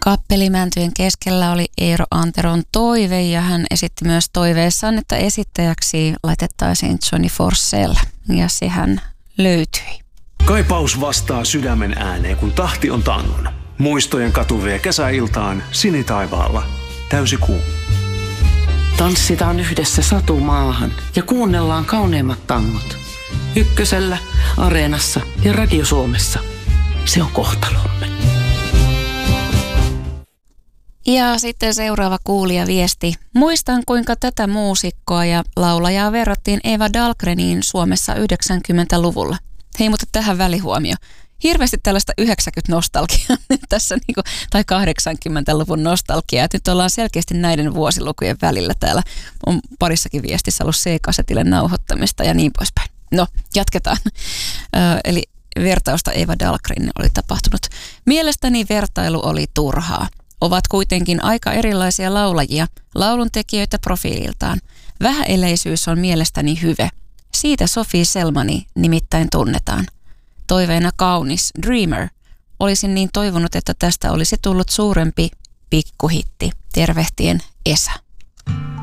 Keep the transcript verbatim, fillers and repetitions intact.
Kappelimäntyjen keskellä oli Eero Anteron toive ja hän esitti myös toiveessaan, että esittäjäksi laitettaisiin Johnny Forsell ja sehän löytyi. Kaipaus vastaa sydämen ääneen, kun tahti on tangon. Muistojen katu vie kesäiltaan sinitaivaalla. Täysi kuu. Tanssitaan yhdessä satumaahan ja kuunnellaan kauneimmat tangot. Ykkösellä, Areenassa ja Radio Suomessa. Se on kohtalomme. Ja sitten seuraava kuulijaviesti. Muistan, kuinka tätä muusikkoa ja laulajaa verrattiin Eva Dahlgreniin Suomessa yhdeksänkymmentäluvulla. Hei, mutta tähän välihuomio. Hirveästi tällaista yhdeksänkymmentä-nostalgiaa tässä, niinku, tai kahdeksankymmentäluvun nostalgiaa. Et nyt ollaan selkeästi näiden vuosilukujen välillä. Täällä on parissakin viestissä ollut C-kasetille nauhoittamista ja niin poispäin. No, jatketaan. Ö, eli vertausta Eva Dahlgren oli tapahtunut. Mielestäni vertailu oli turhaa. Ovat kuitenkin aika erilaisia laulajia, lauluntekijöitä profiililtaan. Vähäeleisyys on mielestäni hyve. Siitä Sophie Selmani nimittäin tunnetaan. Toiveena kaunis, Dreamer. Olisin niin toivonut, että tästä olisi tullut suurempi pikkuhitti. Tervehtien Esa.